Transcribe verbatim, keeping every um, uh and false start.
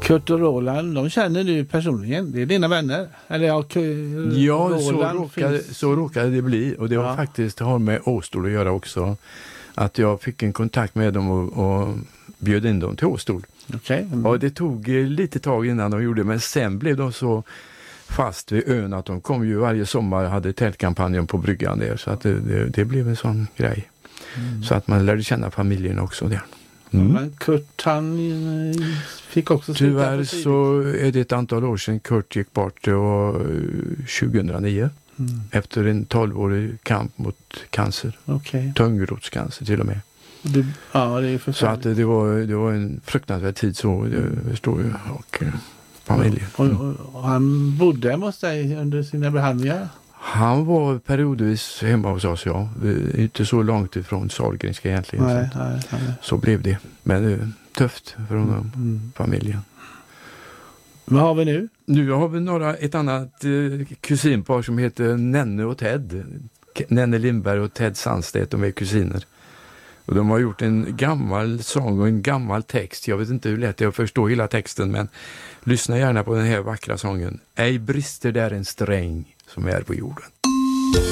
Kurt och Roland, de känner du personligen. Det är dina vänner. Eller ja, K- ja så, råkade, finns... så råkade det bli. Och det var ja. faktiskt har med Åstol att göra också. Att jag fick en kontakt med dem och, och bjöd in dem till Åstol. Okay. Mm. Och det tog lite tag innan de gjorde, men sen blev de så fast vid ön att de kom ju varje sommar, hade tältkampanjen på bryggan där, så att det, det, det blev en sån grej. Mm. Så att man lärde känna familjen också där. Mm. Men Kurt, han fick också sluta. Tyvärr så är det ett antal år sedan Kurt gick bort, det var tjugohundranio. Mm. Efter en tolvårig kamp mot cancer. Okay. Tungrotscancer till och med. Du, ja, det är förfärligt. Så att det var, det var en fruktansvärd tid så, det förstår ju, och familjen. Mm. Och, och, och han bodde hemma hos dig under sina behandlingar? Han var periodvis hemma hos oss, ja. Inte så långt ifrån Sahlgrenska egentligen. Nej, så, nej, nej. så blev det. Men det är tufft för honom, mm. familjen. Vad har vi nu? Nu har vi några, ett annat eh, kusinpar som heter Nenne och Ted. Nenne Lindberg och Ted Sandstedt, de är kusiner. Och de har gjort en gammal sång och en gammal text. Jag vet inte hur lätt det är att förstå hela texten, men lyssna gärna på den här vackra sången. Ej brister där en sträng som är på jorden.